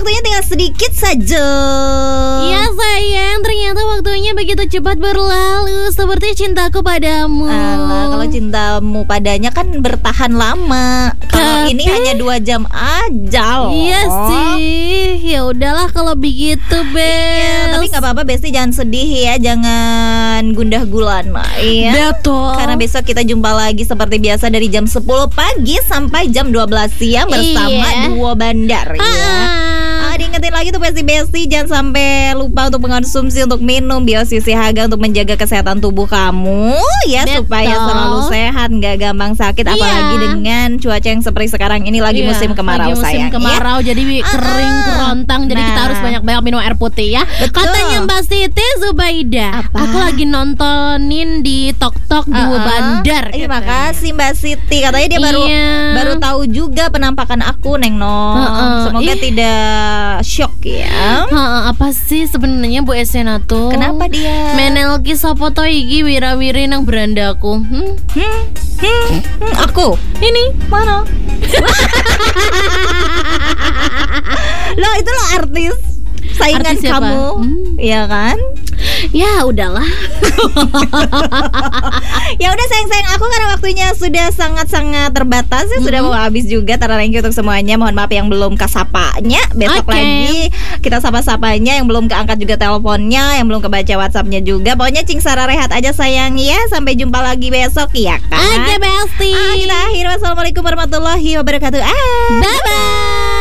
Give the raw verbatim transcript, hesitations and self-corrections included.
waktunya tinggal sedikit saja. Iya sayang, ternyata waktunya begitu cepat berlalu seperti cintaku padamu. Alah, kalau cintamu padanya kan bertahan lama. Kalau Tapi- ini hanya dua jam aja loh. Iya sih, ya udahlah kalau begitu, Bes. Iya, tapi nggak apa-apa Besti, jangan sedih ya, jangan gundah gulana. Iya. Betul. Karena besok kita jumpa lagi seperti biasa dari jam sepuluh pagi sampai jam dua belas siang bersama Iya. Duo Bandar ya. Ah. Ah, diingetin lagi tuh Besti-Besti, jangan sampai lupa untuk mengonsumsi, untuk minum Biosisi Haga untuk menjaga kesehatan tubuh kamu ya. Betul. Supaya selalu sehat, nggak gampang sakit. Iya. Apalagi dengan cuaca yang seperti sekarang ini lagi Iya, musim kemarau lagi musim sayang ya. kemarau, jadi kering, Ah, kerontang. Jadi kita nah. harus banyak-banyak minum air putih ya. Betul. Katanya Mbak Siti Zubaida, Apa? aku lagi nontonin di Tok Tok Duo Uh-uh. Bandar. Iya, katanya. makasih Mbak Siti. Katanya dia baru Iya. baru tahu juga penampakan aku, Neng Nong. Uh-uh. Semoga Ih. tidak shock ya. Ha, apa sih sebenarnya Bu Esena tuh? Kenapa dia? Menelki sopo to iki wira-wiri nang berandaku. Hmm? Hmm, hmm, hmm, aku Ini mana? Loh, itu lo artis saingan Artis siapa? kamu, Hmm. ya kan? ya udahlah. Ya udah sayang-sayang aku, karena waktunya sudah sangat-sangat terbatas ya, sudah mau habis juga. Tara thank you untuk semuanya. Mohon maaf yang belum kesapanya. Besok Oke. lagi kita sapa-sapanya, yang belum keangkat juga teleponnya, yang belum kebaca WhatsAppnya juga. Pokoknya Cing Sarah rehat aja sayang ya. Sampai jumpa lagi besok ya kan. Oke, Besti. Ah, kita akhir. Wassalamualaikum warahmatullahi wabarakatuh. Ah. Bye bye.